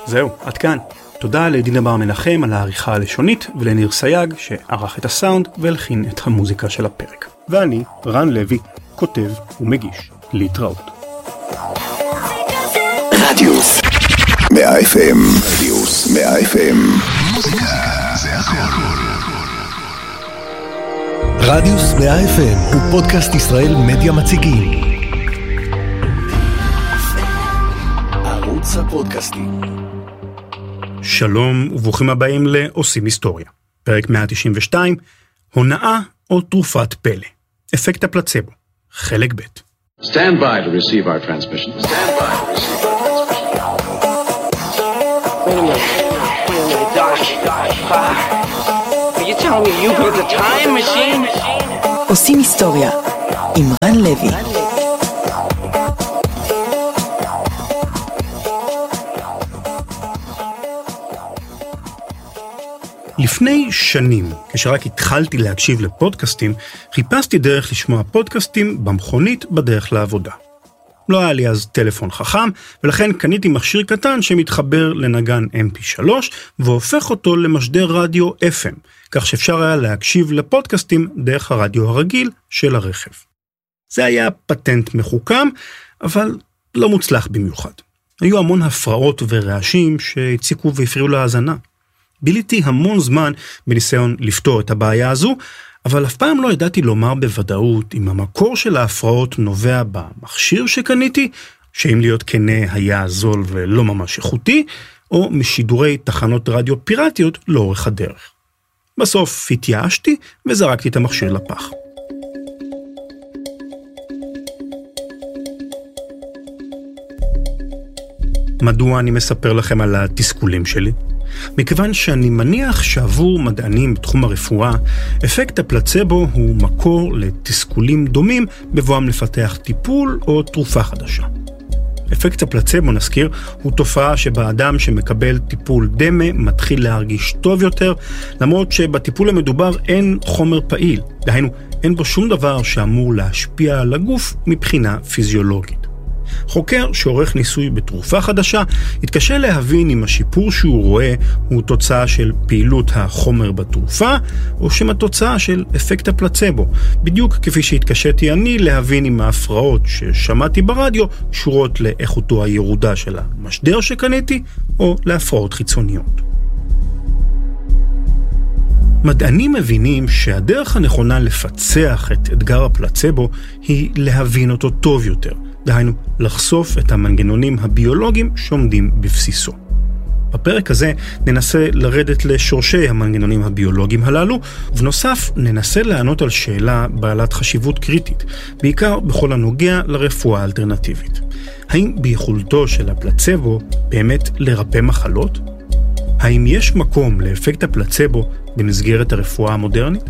זהו, עד כאן. תודה לדינה בר מנחם על העריכה הלשונית ולניר סייג שערך את הסאונד והלחין את המוזיקה של הפרק. ואני, רן לוי, כותב ומגיש. להתראות. רדיוס 100 FM, רדיוס 100 FM. מוזיקה זה הכל. רדיוס 100 FM הוא פודקאסט ישראל מדיה מציגים. ערוץ הפודקאסטים. שלום וברוכים הבאים לעושים היסטוריה. פרק 192, הונאה או תרופת פלא. אפקט הפלצבו, חלק ב'. Stand by to receive our transmission. Stand by to receive our transmission. Wait a minute, Doc. Are you telling me you built a time machine? עושים היסטוריה עם רן לוי. לפני שנים, כשרק התחלתי להקשיב לפודקאסטים, חיפשתי דרך לשמוע פודקאסטים במכונית בדרך לעבודה. לא היה לי אז טלפון חכם, ולכן קניתי מכשיר קטן שמתחבר לנגן MP3 והופך אותו למשדר רדיו FM, כך שאפשר היה להקשיב לפודקאסטים דרך הרדיו הרגיל של הרכב. זה היה פטנט מחוכם, אבל לא מוצלח במיוחד. היו המון הפרעות ורעשים שהציקו והפריעו להאזנה. ביליתי המון זמן בניסיון לפתור את הבעיה הזו, אבל אף פעם לא ידעתי לומר בוודאות אם המקור של ההפרעות נובע במכשיר שקניתי, שאם להיות כנה היה זול ולא ממש איכותי, או משידורי תחנות רדיו פיראטיות לאורך הדרך. בסוף התייאשתי וזרקתי את המכשיר לפח. מדוע אני מספר לכם על התסכולים שלי? מכיוון שאני מניח שעבור מדענים בתחום הרפואה, אפקט הפלצבו הוא מקור לתסכולים דומים בבואם לפתח טיפול או תרופה חדשה. אפקט הפלצבו, נזכיר, הוא תופעה שבה אדם שמקבל טיפול דמה מתחיל להרגיש טוב יותר, למרות שבטיפול המדובר אין חומר פעיל, דהיינו אין בו שום דבר שאמור להשפיע על הגוף מבחינה פיזיולוגית. חוקר שעורך ניסוי בתרופה חדשה התקשה להבין אם השיפור שהוא רואה הוא תוצאה של פעילות החומר בתרופה או שמה תוצאה של אפקט הפלצבו, בדיוק כפי שהתקשיתי אני להבין אם ההפרעות ששמעתי ברדיו קשורות לאיכותו הירודה של המשדר שקניתי או להפרעות חיצוניות. מדענים מבינים שהדרך הנכונה לפצח את אתגר הפלצבו היא להבין אותו טוב יותר, דהיינו לחשוף את המנגנונים הביולוגיים שעומדים בבסיסו. בפרק הזה ננסה לרדת לשורשי המנגנונים הביולוגיים הללו, ובנוסף ננסה לענות על שאלה בעלת חשיבות קריטית, בעיקר בכל הנוגע לרפואה האלטרנטיבית. האם ביכולתו של הפלצבו באמת לרפא מחלות? האם יש מקום לאפקט הפלצבו במסגרת הרפואה המודרנית?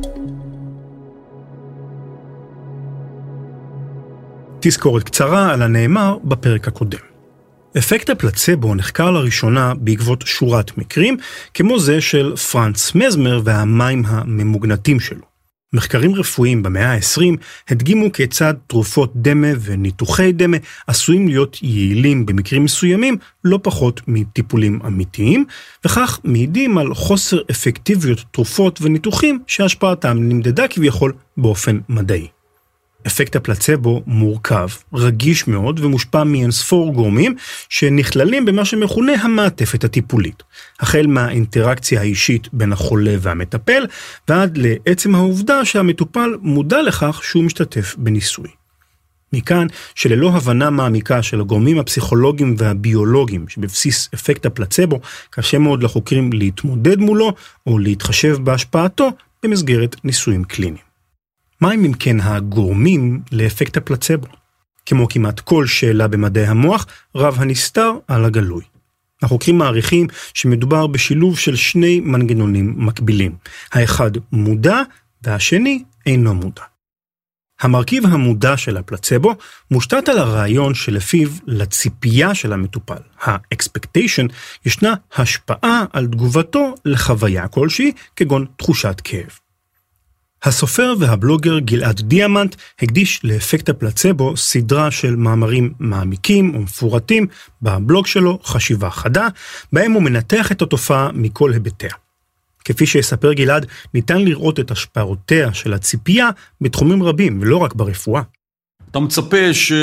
תזכורת קצרה על הנאמר בפרק הקודם. אפקט הפלצבו נחקר לראשונה בעקבות שורת מקרים, כמו זה של פרנץ מזמר והמים הממוגנטים שלו. מחקרים רפואיים במאה ה-20 הדגימו כיצד תרופות דמה וניתוחי דמה עשויים להיות יעילים במקרים מסוימים לא פחות מטיפולים אמיתיים, וכך מעידים על חוסר אפקטיביות תרופות וניתוחים שהשפעתם נמדדה כביכול באופן מדעי. אפקט הפלצבו מורכב, רגיש מאוד ומושפע מאינספור גורמים שנכללים במה שמכונה המעטפת הטיפולית, החל מהאינטראקציה האישית בין החולה והמטפל, ועד לעצם העובדה שהמטופל מודע לכך שהוא משתתף בניסוי. מכאן שללא הבנה מעמיקה של הגורמים הפסיכולוגיים והביולוגיים שבבסיס אפקט הפלצבו, קשה מאוד לחוקרים להתמודד מולו או להתחשב בהשפעתו במסגרת ניסויים קליניים. מהם אם כן הגורמים לאפקט הפלצבו? כמו כמעט כל שאלה במדעי המוח, רב הנסתר על הגלוי. החוקרים מעריכים שמדובר בשילוב של שני מנגנונים מקבילים. האחד מודע והשני אינו מודע. המרכיב המודע של הפלצבו מושתת על הרעיון שלפיו לציפייה של המטופל, ה-expectation, ישנה השפעה על תגובתו לחוויה כלשהי, כגון תחושת כאב. הסופר והבלוגר גלעד דיאמנט הקדיש לאפקט הפלצבו סדרה של מאמרים מעמיקים ומפורטים בבלוג שלו חשיבה חדה, בהם הוא מנתח את התופעה מכל היבטיה. כפי שיספר גלעד, ניתן לראות את השפעותיה של הציפייה בתחומים רבים ולא רק ברפואה. אתה מצפה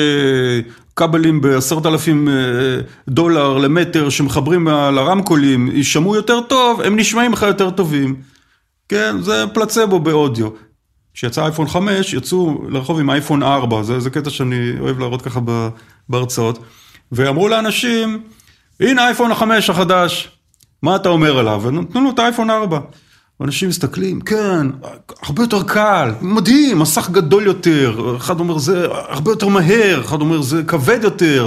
שכבלים ב$10,000 למטר שמחברים לרמקולים יישמעו יותר טוב, הם נשמעים לך יותר טובים. כן, זה פלצבו באודיו. כשיצא אייפון 5, יצאו לרחוב עם אייפון 4, זה קטע שאני אוהב להראות ככה בהרצאות, ואמרו לאנשים, הנה אייפון 5 החדש, מה אתה אומר עליו? ונתנו לו את האייפון 4. ואנשים מסתכלים, כן, הרבה יותר קל, מדהים, מסך גדול יותר, אחד אומר זה הרבה יותר מהר, אחד אומר זה כבד יותר,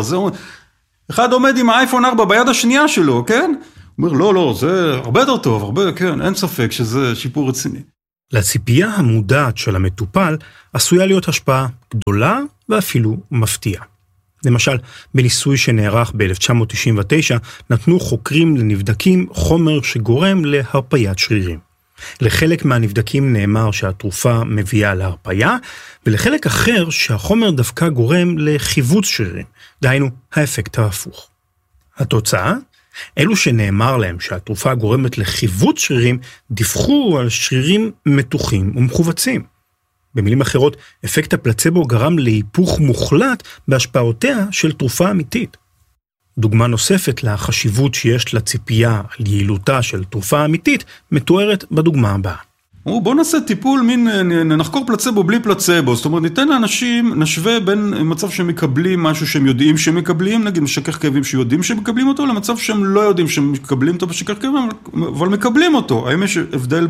אחד עומד עם האייפון 4 ביד השנייה שלו, כן? הוא אומר, לא, זה הרבה יותר טוב, כן, אין ספק שזה שיפור רציני. לציפייה המודעת של המטופל עשויה להיות השפעה גדולה ואפילו מפתיעה. למשל, בניסוי שנערך ב-1999, נתנו חוקרים לנבדקים חומר שגורם להרפיית שרירים. לחלק מהנבדקים נאמר שהתרופה מביאה להרפיה, ולחלק אחר שהחומר דווקא גורם לחיווץ שרירים, דהיינו האפקט ההפוך. התוצאה? אלו שנאמר להם שהתרופה גורמת לחיווץ שרירים, דיווחו על שרירים מתוחים ומחובצים. במילים אחרות, אפקט הפלצבו גרם להיפוך מוחלט בהשפעותיה של תרופה אמיתית. דוגמה נוספת לחשיבות שיש לציפייה על יעילותה של תרופה אמיתית, מתוארת בדוגמה הבאה. בוא נעשה טיפול, נחקור פלצבו בלי פלצבו, זאת אומרת, ניתן לאנשים, נשווה בין מצב שהם מקבלים משהו שהם יודעים שהם מקבלים, נגיד משכך כאבים שיודעים שהם מקבלים אותו, למצב שהם לא יודעים שהם מקבלים אותו בשכך כאבים, אבל מקבלים אותו. האם יש הבדל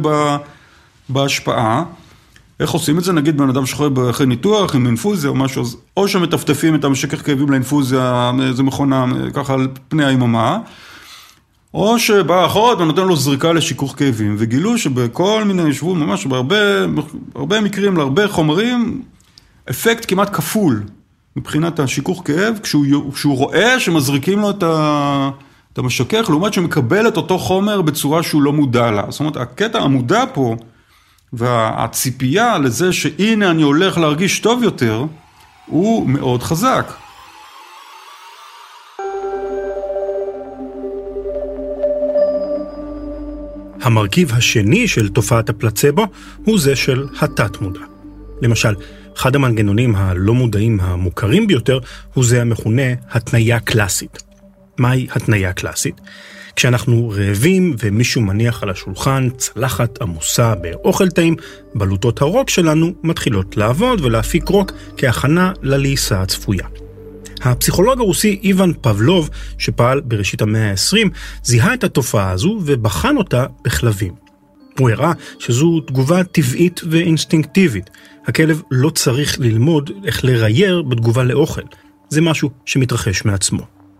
בהשפעה? איך עושים את זה? נגיד בן אדם שחולה אחרי ניתוח, עם אינפוזיה או משהו, או שמטפטפים את המשכך כאבים לאינפוזיה, זה מכונה ככה על פני היממה, או שבא אחות ונותן לו זריקה לשיכוך כאבים, וגילו שבכל מיני ישבו ממש בהרבה מקרים, להרבה חומרים, אפקט כמעט כפול מבחינת השיכוך כאב, כשהוא רואה שמזריקים לו את המשכך, לעומת שמקבל את אותו חומר בצורה שהוא לא מודע לה. זאת אומרת, הקטע המודע פה, והציפייה לזה שהנה אני הולך להרגיש טוב יותר, הוא מאוד חזק. המרכיב השני של תופעת הפלצבו הוא זה של התת מודע. למשל, אחד המנגנונים הלא מודעים המוכרים ביותר הוא זה המכונה התניה קלאסית. מהי התניה קלאסית? כשאנחנו רעבים ומישהו מניח על השולחן צלחת עמוסה באוכל טעים, בלוטות הרוק שלנו מתחילות לעבוד ולהפיק רוק כהכנה ללעיסה הצפויה. הפסיכולוג הרוסי איוון פבלוב, שפעל בראשית המאה ה-20, זיהה את התופעה הזו ובחן אותה בכלבים. הוא הראה שזו תגובה טבעית ואינסטינקטיבית. הכלב לא צריך ללמוד איך לרייר בתגובה לאוכל. זה משהו שמתרחש מעצמו.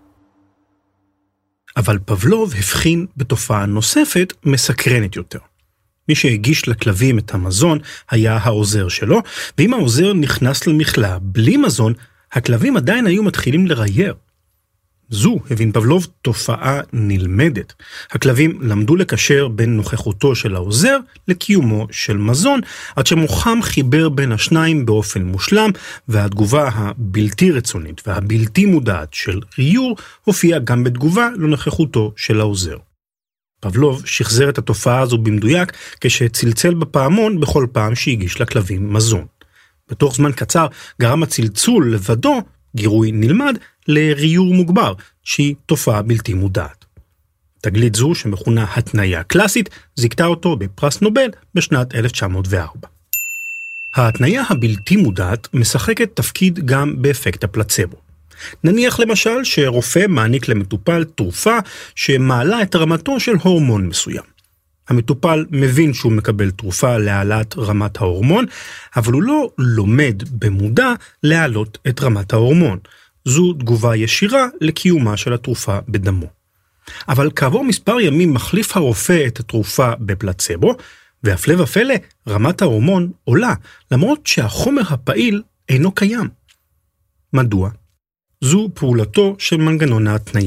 אבל פבלוב הבחין בתופעה נוספת מסקרנת יותר. מי שהגיש לכלבים את המזון היה העוזר שלו, ואם העוזר נכנס למכלה בלי מזון, הכלבים עדיין היו מתחילים לרייר. זו, הבין פבלוב, תופעה נלמדת. הכלבים למדו לקשר בין נוכחותו של העוזר לקיומו של מזון, עד שמוחם חיבר בין השניים באופן מושלם, והתגובה הבלתי רצונית והבלתי מודעת של ריור הופיעה גם בתגובה לנוכחותו של העוזר. פבלוב שחזר את התופעה הזו במדויק כשצלצל בפעמון בכל פעם שהגיש לכלבים מזון. בתוך זמן קצר גרם הצלצול לבדו, גירוי נלמד, לריור מוגבר, שהיא תופעה בלתי מודעת. תגלית זו, שמכונה התניה קלאסית, זיכתה אותו בפרס נובל בשנת 1904. ההתניה הבלתי מודעת משחקת תפקיד גם באפקט הפלצבו. נניח למשל שרופא מעניק למטופל תרופה שמעלה את רמתו של הורמון מסוים. המטופל מבין שהוא מקבל תרופה להעלאת רמת ההורמון, אבל הוא לא לומד במודע להעלות את רמת ההורמון. זו תגובה ישירה לקיומה של התרופה בדמו. אבל כעבור מספר ימים מחליף הרופא את התרופה בפלצבו, והפלא ופלא, רמת ההורמון עולה, למרות שהחומר הפעיל אינו קיים. מדוע? זו פעולתו של מנגנון ההתניה.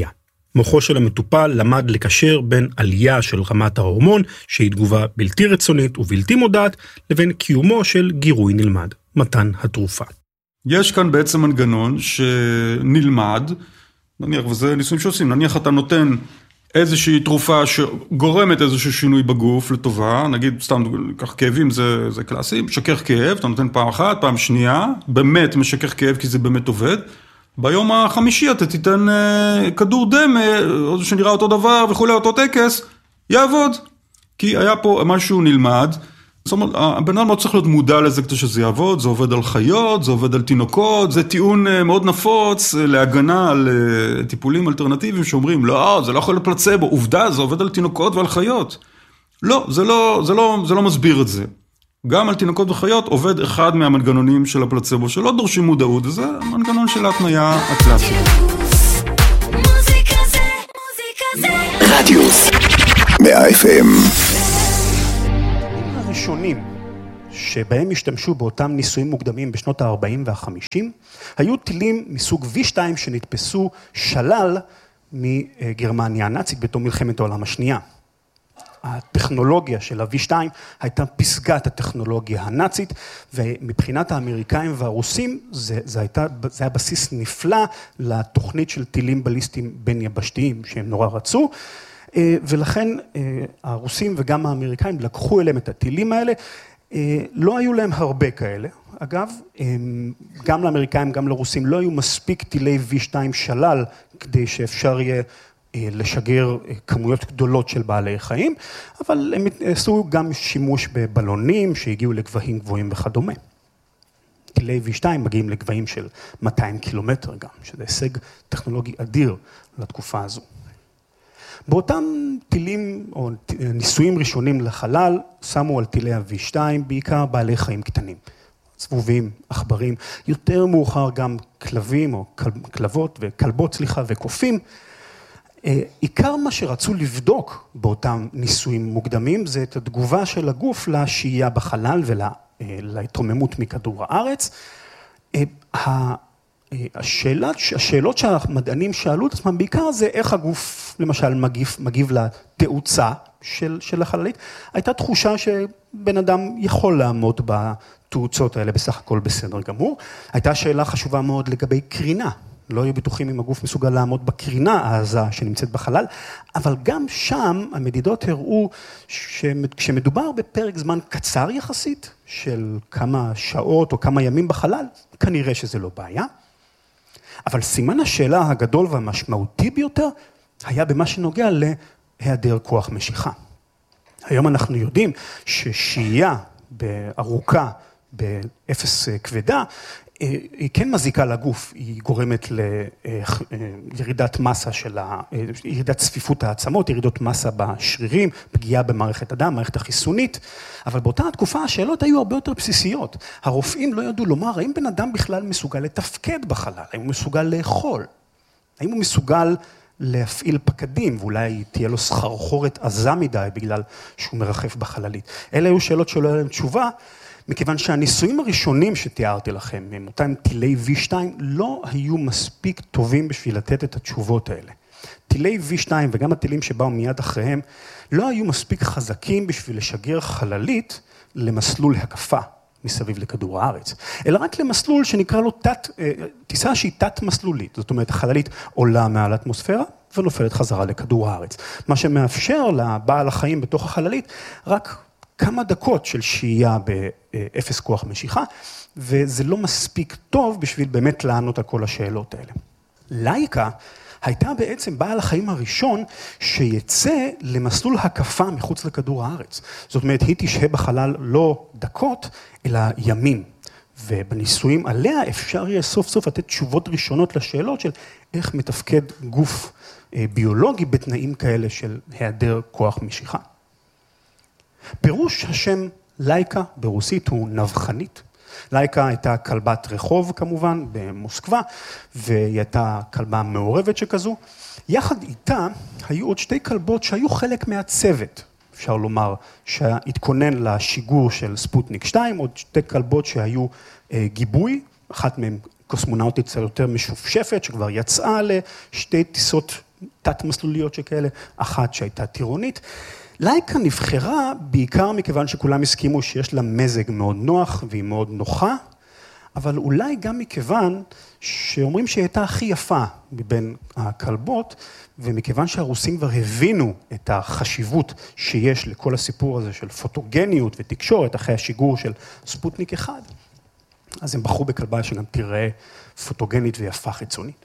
מוחו של המטופל למד לקשר בין עלייה של רמת ההורמון, שהיא תגובה בלתי רצונית ובלתי מודעת, לבין קיומו של גירוי נלמד, מתן התרופה. יש כאן בעצם מנגנון שנלמד, נניח, וזה ניסויים שעושים, נניח אתה נותן איזושהי תרופה שגורמת איזשהו שינוי בגוף לטובה, נגיד סתם כך כאבים זה קלאסי, משכך כאב, אתה נותן פעם אחת, פעם שנייה, באמת משכך כאב כי זה באמת עובד, ביום החמישי אתה תיתן כדור דם, שנראה אותו דבר וכולי, אותו טקס, יעבוד, כי היה פה משהו נלמד, זאת אומרת, הבן אדם לא צריך להיות מודע לזה כדי שזה יעבוד, זה עובד על חיות, זה עובד על תינוקות, זה טיעון מאוד נפוץ להגנה על טיפולים אלטרנטיביים שאומרים, לא, זה לא יכול להיות פלצבו, עובדה, זה עובד על תינוקות ועל חיות. לא, זה לא מסביר את זה. גם על תינוקות וחיות עובד אחד מהמנגנונים של הפלצבו, שלא דורשים מודעות, וזה המנגנון של ההתניה הקלאסית. רדיוס 100 FM. הראשונים שבהם השתמשו באותם ניסויים מוקדמים בשנות ה-40 וה-50, היו טילים מסוג V2 שנתפסו שלל מגרמניה הנאצית בתום מלחמת העולם השנייה. הטכנולוגיה של ה-V2 הייתה פסגת הטכנולוגיה הנאצית, ומבחינת האמריקאים והרוסים זה היה בסיס נפלא לתוכנית של טילים בליסטיים בין יבשתיים שהם נורא רצו, ולכן הרוסים וגם האמריקאים לקחו אליהם את הטילים האלה, לא היו להם הרבה כאלה, אגב, גם לאמריקאים גם לרוסים לא היו מספיק טילי V2 שלל כדי שאפשר יהיה לשגר כמויות גדולות של בעלי חיים, אבל הם עשו גם שימוש בבלונים שהגיעו לגבהים גבוהים וכדומה. טילי V2 מגיעים לגבהים של 200 קילומטר גם, שזה הישג טכנולוגי אדיר לתקופה הזו. באותם טילים או ניסויים ראשונים לחלל, שמו על טילי ה-V2 בעיקר בעלי חיים קטנים, צבובים, עכברים, יותר מאוחר גם כלבים או כלבות וכלבות וקופים. עיקר מה שרצו לבדוק באותם ניסויים מוקדמים, זה את התגובה של הגוף לשהייה בחלל ולהתרוממות מכדור הארץ. השאלות שהמדענים שאלו את עצמם בעיקר זה איך הגוף למשל מגיב לתאוצה של החללית. הייתה תחושה שבן אדם יכול לעמוד בתאוצות האלה בסך הכל בסדר גמור. הייתה שאלה חשובה מאוד לגבי קרינה. לא היו בטוחים אם הגוף מסוגל לעמוד בקרינה העזה שנמצאת בחלל, אבל גם שם המדידות הראו שכשמדובר בפרק זמן קצר יחסית, של כמה שעות או כמה ימים בחלל, כנראה שזה לא בעיה. אבל סימן השאלה הגדול והמשמעותי ביותר היה במה שנוגע להיעדר כוח משיכה. היום אנחנו יודעים ששהייה בארוכה באפס כבדה, היא כן מזיקה לגוף, היא גורמת לירידת מסה ירידת צפיפות העצמות, ירידות מסה בשרירים, פגיעה במערכת הדם, מערכת החיסונית, אבל באותה התקופה השאלות היו הרבה יותר בסיסיות. הרופאים לא ידעו לומר, האם בן אדם בכלל מסוגל לתפקד בחלל, האם הוא מסוגל לאכול, האם הוא מסוגל להפעיל פקדים, ואולי תהיה לו סחרחורת עזה מדי בגלל שהוא מרחף בחללית. אלה היו שאלות שלא היה להם תשובה, מכיוון שהניסויים הראשונים שתיארתי לכם, הם אותם טילי V2, לא היו מספיק טובים בשביל לתת את התשובות האלה. טילי V2 וגם הטילים שבאו מיד אחריהם, לא היו מספיק חזקים בשביל לשגר חללית למסלול הקפה מסביב לכדור הארץ, אלא רק למסלול שנקרא לו טיסה שהיא תת-מסלולית, זאת אומרת, החללית עולה מעל האטמוספירה ונופלת חזרה לכדור הארץ. מה שמאפשר לבעל החיים בתוך החללית רק כמה דקות של שהייה באפס כוח משיכה, וזה לא מספיק טוב בשביל באמת לענות על כל השאלות האלה. לייקה הייתה בעצם בעל החיים הראשון שיצא למסלול הקפה מחוץ לכדור הארץ. זאת אומרת, היא תשהה בחלל לא דקות, אלא ימים. ובניסויים עליה אפשר יהיה סוף סוף לתת תשובות ראשונות לשאלות של איך מתפקד גוף ביולוגי בתנאים כאלה של היעדר כוח משיכה. פירוש השם לייקה ברוסית הוא נבחנית. לייקה הייתה כלבת רחוב כמובן במוסקבה, והיא הייתה כלבה מעורבת שכזו. יחד איתה היו עוד שתי כלבות שהיו חלק מהצוות, אפשר לומר, שהתכונן לשיגור של ספוטניק 2, עוד שתי כלבות שהיו גיבוי, אחת מהן קוסמונאוטית יותר משופשפת, שכבר יצאה לשתי טיסות תת מסלוליות שכאלה, אחת שהייתה טירונית. לייקה נבחרה בעיקר מכיוון שכולם הסכימו שיש לה מזג מאוד נוח והיא מאוד נוחה, אבל אולי גם מכיוון שאומרים שהיא הייתה הכי יפה מבין הכלבות, ומכיוון שהרוסים כבר הבינו את החשיבות שיש לכל הסיפור הזה של פוטוגניות ותקשורת אחרי השיגור של ספוטניק 1, אז הם בחרו בכלבה שגם תראה פוטוגנית ויפה חיצונית.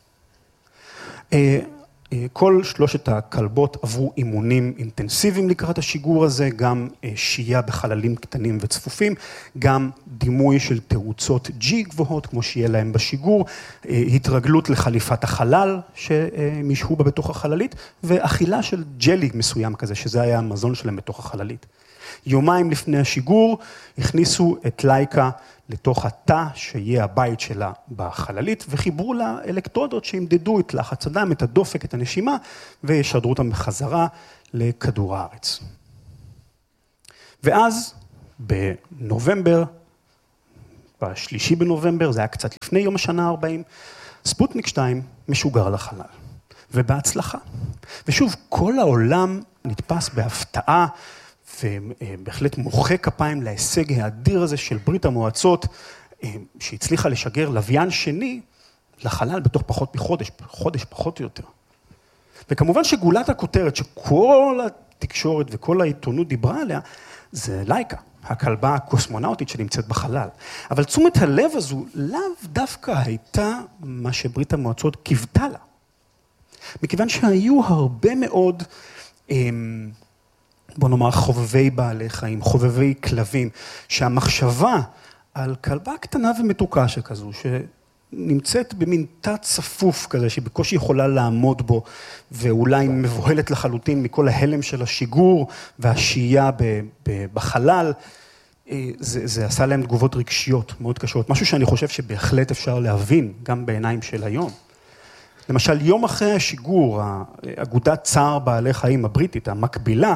כל שלושת הכלבות עברו אימונים אינטנסיביים לקראת השיגור הזה, גם שהייה בחללים קטנים וצפופים, גם דימוי של תאוצות G גבוהות, כמו שיהיה להם בשיגור, התרגלות לחליפת החלל שהם ישהו בה בתוך החללית, ואכילה של ג'לי מסוים כזה, שזה היה המזון שלהם בתוך החללית. יומיים לפני השיגור הכניסו את לייקה לתוך התא שיהיה הבית שלה בחללית, וחיברו לה אלקטרודות שימדדו את לחץ הדם, את הדופק, את הנשימה, וישדרו אותם בחזרה לכדור הארץ. ואז בנובמבר, ב3 בנובמבר, זה היה קצת לפני יום השנה 40, ספוטניק 2 משוגר לחלל, ובהצלחה. ושוב, כל העולם נתפס בהפתעה, ובהחלט מוחא כפיים להישג האדיר הזה של ברית המועצות, שהצליחה לשגר לוויין שני לחלל בתוך פחות מחודש, חודש פחות או יותר. וכמובן שגולת הכותרת שכל התקשורת וכל העיתונות דיברה עליה, זה לייקה, הכלבה הקוסמונאוטית שנמצאת בחלל. אבל תשומת הלב הזו לאו דווקא הייתה מה שברית המועצות קיוותה לה. מכיוון שהיו הרבה מאוד בוא נאמר, חובבי בעלי חיים, חובבי כלבים, שהמחשבה על כלבה קטנה ומתוקה שכזו, שנמצאת במין תת צפוף כזה, שבקושי יכולה לעמוד בו, ואולי מבוהלת לחלוטין מכל ההלם של השיגור והשהייה בחלל, זה עשה להם תגובות רגשיות מאוד קשות, משהו שאני חושב שבהחלט אפשר להבין, גם בעיניים של היום. למשל, יום אחרי השיגור, אגודת צער בעלי חיים הבריטית, המקבילה,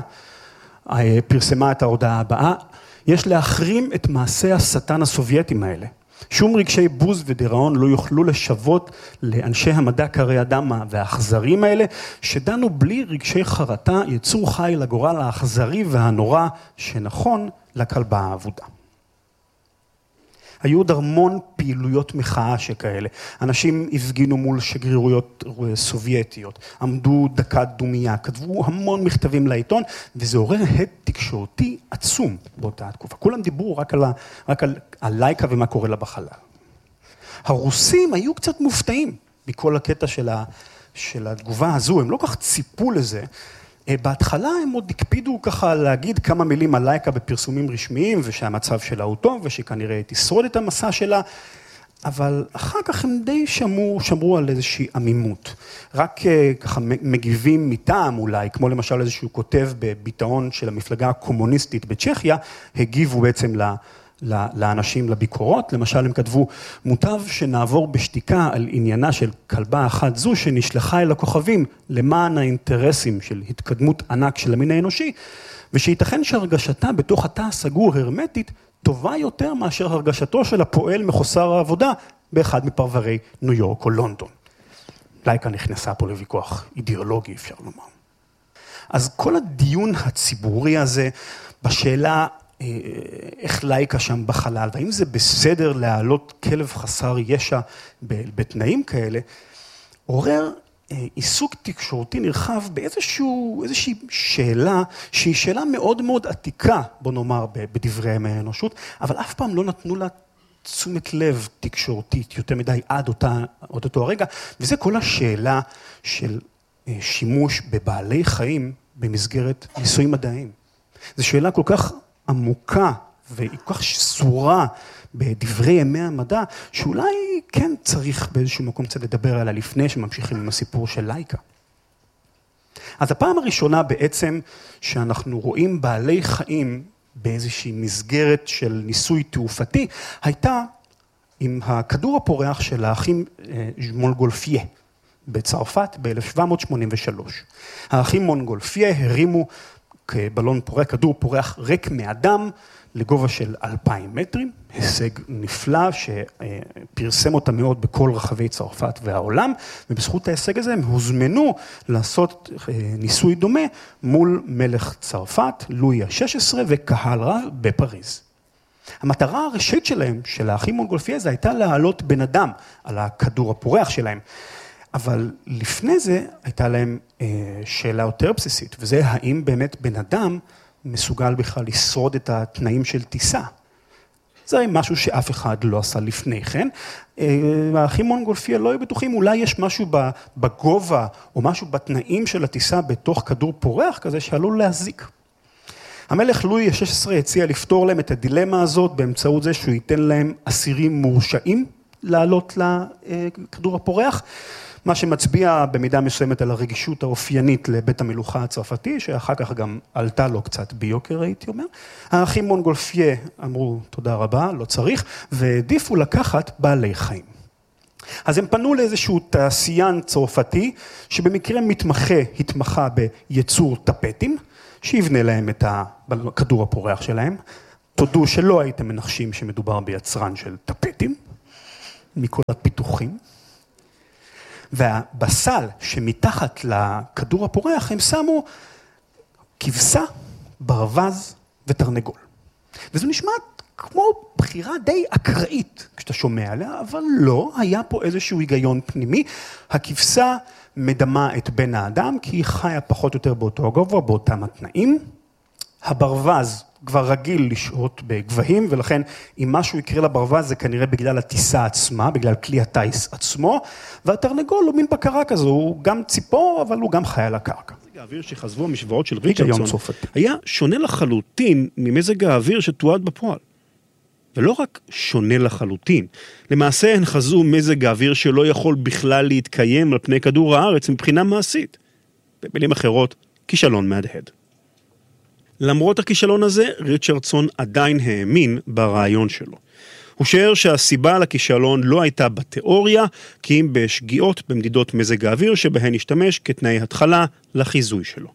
פרסמה את ההודעה הבאה, יש להחרים את מעשי השטן הסובייטים האלה. שום רגשי בוז ודיראון לא יוכלו לשוות לאנשי המדע קרי אדם והאכזרים האלה, שדנו בלי רגשי חרטה, יצור חי לגורל האכזרי והנורא שנכון לכלבה האבודה. היו עוד המון פעילויות מחאה שכאלה. אנשים הפגינו מול שגרירויות סובייטיות, עמדו דקת דומיה, כתבו המון מכתבים לעיתון, וזה עורר הד תקשורתי עצום באותה התקופה. כולם דיברו רק על לייקה ומה קורה לה בחלל. הרוסים היו קצת מופתעים בכל הקטע של התגובה הזו, הם לא כך ציפו לזה. בהתחלה הם עוד הקפידו ככה להגיד כמה מילים על לייקה בפרסומים רשמיים, ושהמצב שלה הוא טוב, ושכנראה תשרוד את המסע שלה, אבל אחר כך הם די שמרו על איזושהי עמימות. רק ככה מגיבים מטעם אולי, כמו למשל איזשהו כותב בביטאון של המפלגה הקומוניסטית בצ'כיה, הגיבו בעצם לאנשים לביקורות, למשל הם כתבו, מוטב שנעבור בשתיקה על עניינה של כלבה אחת זו שנשלחה אל הכוכבים למען האינטרסים של התקדמות ענק של המין האנושי, ושייתכן שהרגשתה בתוך התא הסגור הרמטית טובה יותר מאשר הרגשתו של הפועל מחוסר העבודה באחד מפרברי ניו יורק או לונדון. לייקה נכנסה פה לוויכוח אידיאולוגי, אפשר לומר. אז כל הדיון הציבורי הזה בשאלה איך לייקה שם בחלל, והאם זה בסדר להעלות כלב חסר ישע בתנאים כאלה, עורר עיסוק תקשורתי נרחב באיזושהי שאלה, שהיא שאלה מאוד מאוד עתיקה, בוא נאמר, בדברי הימי האנושות, אבל אף פעם לא נתנו לה תשומת לב תקשורתית יותר מדי עד אותו הרגע, וזה כל השאלה של שימוש בבעלי חיים במסגרת ניסויים מדעיים. זו שאלה כל כך עמוקה והיא כל כך שסורה בדברי ימי המדע, שאולי כן צריך באיזשהו מקום קצת לדבר עליה לפני שממשיכים עם הסיפור של לייקה. אז הפעם הראשונה בעצם שאנחנו רואים בעלי חיים באיזושהי מסגרת של ניסוי תעופתי, הייתה עם הכדור הפורח של האחים מונגולפיה בצרפת ב-1783. האחים מונגולפיה הרימו בלון פורח, כדור פורח ריק מאדם לגובה של 2,000 מטרים, הישג נפלא שפרסם אותה מאוד בכל רחבי צרפת והעולם, ובזכות ההישג הזה הם הוזמנו לעשות ניסוי דומה מול מלך צרפת, לואי ה-16 וקהל רב בפריז. המטרה הראשית שלהם, של האחים מונגולפיה, זה הייתה להעלות בן אדם על הכדור הפורח שלהם. אבל לפני זה הייתה להם שאלה יותר בסיסית, וזה האם באמת בן אדם מסוגל בכלל לשרוד את התנאים של טיסה. זה משהו שאף אחד לא עשה לפני כן. האחים מונגולפיה לא היו בטוחים, אולי יש משהו בגובה או משהו בתנאים של הטיסה בתוך כדור פורח כזה שעלול להזיק. המלך לואי ה-16 הציע לפתור להם את הדילמה הזאת באמצעות זה שהוא ייתן להם אסירים מורשעים לעלות לכדור הפורח, מה שמצביע במידה מסוימת על הרגישות האופיינית לבית המלוכה הצרפתי, שאחר כך גם עלתה לו קצת ביוקר, הייתי אומר. האחים מונגולפיה אמרו תודה רבה, לא צריך, והעדיפו לקחת בעלי חיים. אז הם פנו לאיזשהו תעשיין צרפתי, שבמקרה התמחה בייצור טפטים, שיבנה להם את הכדור הפורח שלהם. תודו שלא הייתם מנחשים שמדובר ביצרן של טפטים, מכל הפיתוחים. ובסל שמתחת לכדור הפורח הם שמו כבשה, ברווז ותרנגול. וזה נשמע כמו בחירה די אקראית כשאתה שומע עליה, אבל לא, היה פה איזשהו היגיון פנימי. הכבשה מדמה את בן האדם, כי היא חיה פחות או יותר באותו הגובה, באותם התנאים. הברווז כבר רגיל לשהות בגבהים, ולכן אם משהו יקרה לברווז זה כנראה בגלל הטיסה עצמה, בגלל כלי הטייס עצמו, והתרנגול הוא מין בקרה כזו, הוא גם ציפור, אבל הוא גם חי על הקרקע. מזג האוויר שחזבו המשוואות של ריצ'רדסון היה שונה לחלוטין ממזג האוויר שתועד בפועל. ולא רק שונה לחלוטין, למעשה הן חזו מזג האוויר שלא יכול בכלל להתקיים על פני כדור הארץ מבחינה מעשית. במילים אחרות, כישלון מהדהד. למרות הכישלון הזה, ריצ'רדסון עדיין האמין ברעיון שלו. הוא שער שהסיבה לכישלון לא הייתה בתיאוריה, כי אם בשגיאות במדידות מזג האוויר שבהן השתמש כתנאי התחלה לחיזוי שלו.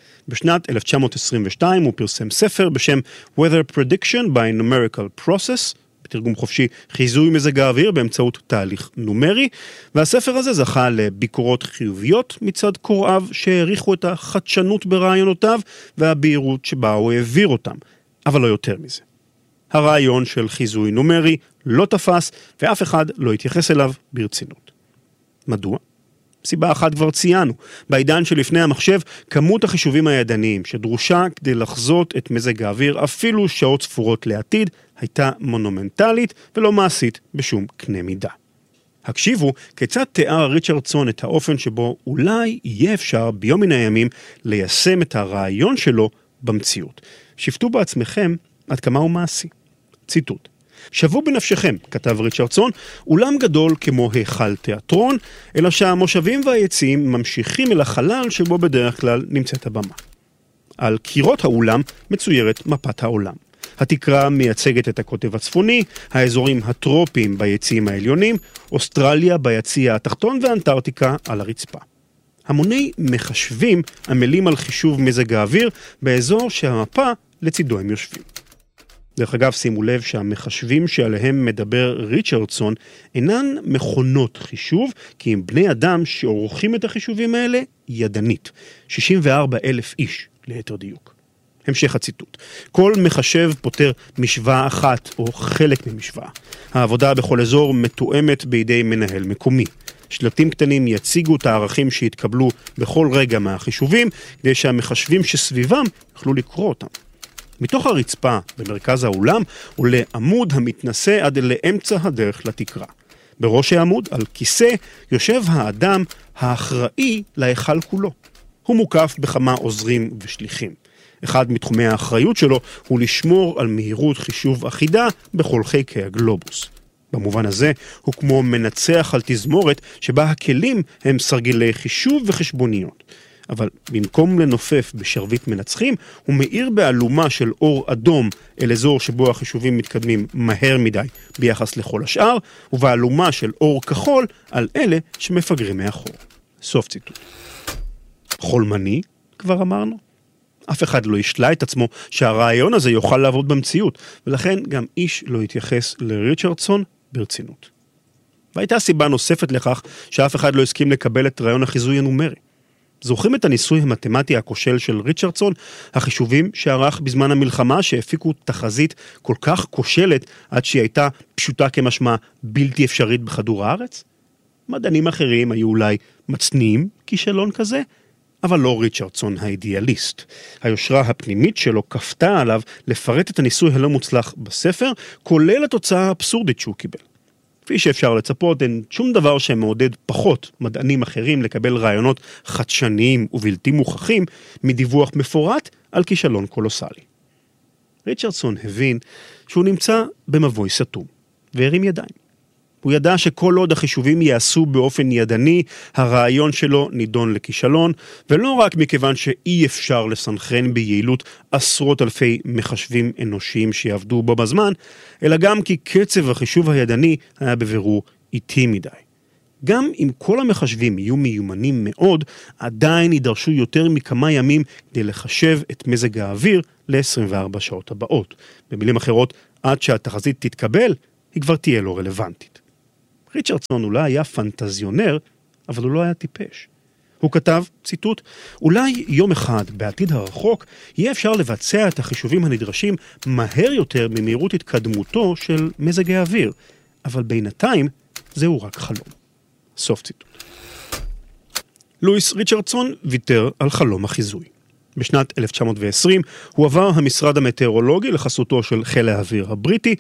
בשנת 1922 הוא פרסם ספר בשם Weather Prediction by Numerical Process, בתרגום חופשי חיזוי מזג האוויר באמצעות תהליך נומרי, והספר הזה זכה לביקורות חיוביות מצד קוראיו שהעריכו את החדשנות ברעיונותיו והבהירות שבה הוא העביר אותם, אבל לא יותר מזה. הרעיון של חיזוי נומרי לא תפס ואף אחד לא התייחס אליו ברצינות. מדוע? סיבה אחת כבר ציינו, בעידן שלפני המחשב, כמות החישובים הידניים שדרושה כדי לחזות את מזג האוויר אפילו שעות ספורות לעתיד, הייתה מונומנטלית ולא מעשית בשום קנה מידה. הקשיבו כיצד תיאר ריצ'רדסון את האופן שבו אולי יהיה אפשר ביום מן הימים ליישם את הרעיון שלו במציאות. שפטו בעצמכם עד כמה הוא מעשי. ציטוט. שוו בנפשכם, כתב ריצ'רדסון, אולם גדול כמו היכל תיאטרון, אלא שהמושבים והיציעים ממשיכים אל החלל שבו בדרך כלל נמצאת הבמה. על קירות האולם מצוירת מפת העולם. התקרה מייצגת את הקוטב הצפוני, האזורים הטרופיים ביציעים העליונים, אוסטרליה ביציע התחתון ואנטארקטיקה על הרצפה. המוני מחשבים עמלים על חישוב מזג האוויר באזור שהמפה לצידו הם יושבים. דרך אגב, שימו לב שהמחשבים שעליהם מדבר ריצ'רדסון אינן מכונות חישוב, כי הם בני אדם שעורכים את החישובים האלה ידנית. 64,000 איש ליתר דיוק. המשך הציטוט. כל מחשב פותר משוואה אחת או חלק ממשוואה. העבודה בכל אזור מתואמת בידי מנהל מקומי. שלטים קטנים יציגו את הערכים שהתקבלו בכל רגע מהחישובים, כדי שהמחשבים שסביבם יוכלו לקרוא אותם. מתוך הרצפה במרכז האולם עולה עמוד המתנסה עד לאמצע הדרך לתקרה. בראש העמוד, על כיסא, יושב האדם האחראי להיכל כולו. הוא מוקף בכמה עוזרים ושליחים. אחד מתחומי האחריות שלו הוא לשמור על מהירות חישוב אחידה בכל חלקי הגלובוס. במובן הזה הוא כמו מנצח על תזמורת שבה הכלים הם סרגילי חישוב וחשבוניות. אבל במקום לנופף בשרביט מנצחים, הוא מאיר באלומה של אור אדום אל אזור שבו החישובים מתקדמים מהר מדי ביחס לכל השאר, ובאלומה של אור כחול על אלה שמפגרים מאחור. סוף ציטוט. חולמני, כבר אמרנו. אף אחד לא ישלה את עצמו שהרעיון הזה יוכל לעבוד במציאות, ולכן גם איש לא התייחס לריצ'רדסון ברצינות. והייתה סיבה נוספת לכך שאף אחד לא הסכים לקבל את רעיון החיזוי הנומרי. זוכרים את הניסוי המתמטי הכושל של ריצ'רדסון, החישובים שערך בזמן המלחמה שהפיקו תחזית כל כך כושלת עד שהיא הייתה פשוטה כמשמע בלתי אפשרית בכדור הארץ? מדענים אחרים היו אולי מצניעים כישלון כזה, אבל לא ריצ'רדסון האידיאליסט. היושרה הפנימית שלו כפתה עליו לפרט את הניסוי הלא מוצלח בספר, כולל התוצאה האבסורדית שהוא קיבל. כפי שאפשר לצפות, אין שום דבר שמעודד פחות מדענים אחרים לקבל רעיונות חדשניים ובלתי מוכחים מדיווח מפורט על כישלון קולוסלי. ריצ'רדסון הבין שהוא נמצא במבוי סתום, והרים ידיים. הוא ידע שכל עוד החישובים יעשו באופן ידני, הרעיון שלו נידון לכישלון, ולא רק מכיוון שאי אפשר לסנכרן ביעילות עשרות אלפי מחשבים אנושיים שיעבדו בו בזמן, אלא גם כי קצב החישוב הידני היה בבירור איטי מדי. גם אם כל המחשבים יהיו מיומנים מאוד, עדיין יידרשו יותר מכמה ימים כדי לחשב את מזג האוויר ל-24 שעות הבאות. במילים אחרות, עד שהתחזית תתקבל, היא כבר תהיה לא רלוונטית. ריצ'רדסון אולי היה פנטזיונר, אבל הוא לא היה טיפש. הוא כתב, ציטוט, אולי יום אחד בעתיד הרחוק יהיה אפשר לבצע את החישובים הנדרשים מהר יותר ממהירות התקדמותו של מזג האוויר, אבל בינתיים זהו רק חלום. סוף ציטוט. לואיס ריצ'רדסון ויתר על חלום החיזוי. בשנת 1920 הוא עבר המשרד המטאורולוגי לחסותו של חיל האוויר הבריטי,